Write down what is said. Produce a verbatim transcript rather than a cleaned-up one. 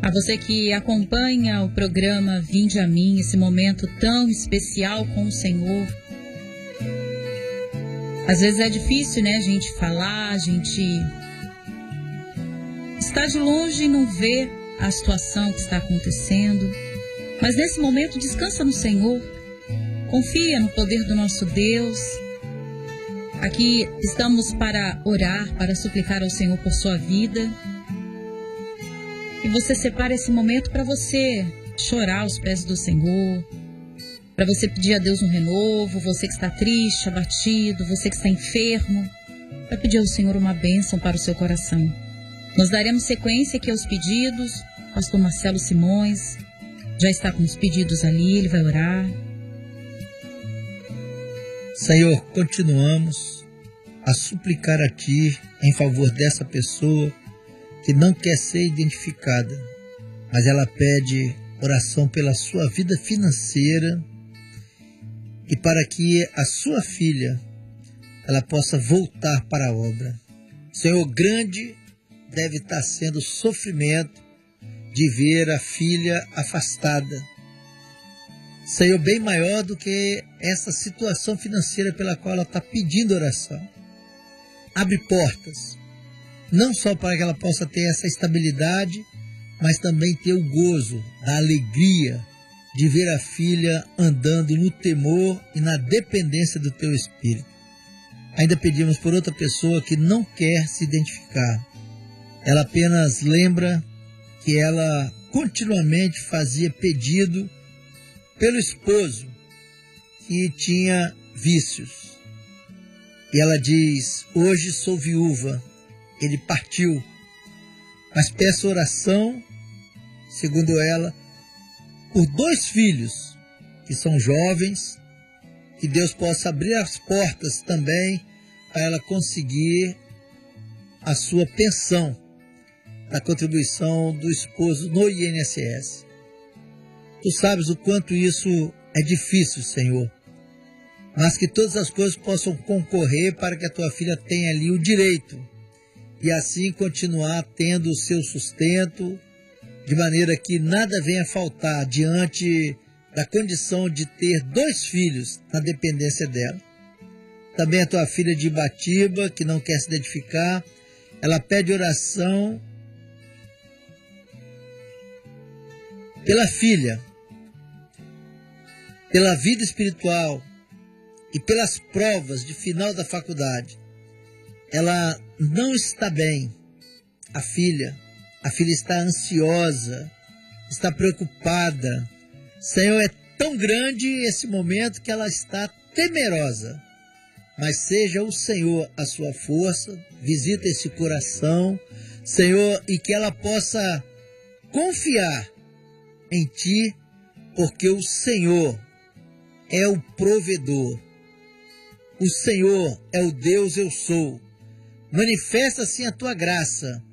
A você que acompanha o programa Vinde a Mim, esse momento tão especial com o Senhor. Às vezes é difícil, né, a gente falar, a gente está de longe e não vê a situação que está acontecendo. Mas nesse momento, descansa no Senhor. Confia no poder do nosso Deus. Aqui estamos para orar, para suplicar ao Senhor por sua vida. E você separa esse momento para você chorar aos pés do Senhor, para você pedir a Deus um renovo, você que está triste, abatido, você que está enfermo, para pedir ao Senhor uma bênção para o seu coração. Nós daremos sequência aqui aos pedidos. Pastor Marcelo Simões já está com os pedidos ali, ele vai orar. Senhor, continuamos a suplicar a Ti em favor dessa pessoa que não quer ser identificada, mas ela pede oração pela sua vida financeira e para que a sua filha ela possa voltar para a obra. Senhor, grande deve estar sendo o sofrimento de ver a filha afastada. Senhor, bem maior do que essa situação financeira pela qual ela está pedindo oração. Abre portas, não só para que ela possa ter essa estabilidade, mas também ter o gozo, a alegria de ver a filha andando no temor e na dependência do Teu Espírito. Ainda pedimos por outra pessoa que não quer se identificar. Ela apenas lembra que ela continuamente fazia pedido pelo esposo que tinha vícios. E ela diz: hoje sou viúva, ele partiu, mas peço oração, segundo ela, por dois filhos que são jovens, que Deus possa abrir as portas também para ela conseguir a sua pensão, a contribuição do esposo no I N S S. Tu sabes o quanto isso é difícil, Senhor, mas que todas as coisas possam concorrer para que a tua filha tenha ali o direito e assim continuar tendo o seu sustento, de maneira que nada venha faltar diante da condição de ter dois filhos na dependência dela. Também a tua filha de Ibatiba, que não quer se identificar, ela pede oração pela filha, pela vida espiritual e pelas provas de final da faculdade. Ela não está bem, a filha. A filha está ansiosa, está preocupada. Senhor, é tão grande esse momento que ela está temerosa. Mas seja o Senhor a sua força, visita esse coração, Senhor, e que ela possa confiar em Ti, porque o Senhor é o provedor. O Senhor é o Deus eu sou. Manifesta assim a Tua graça